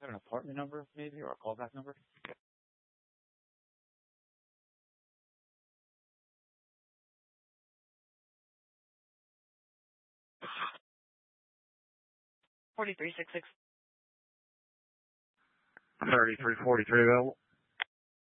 Have an apartment number, maybe, or a callback number? 4366. 3343 available.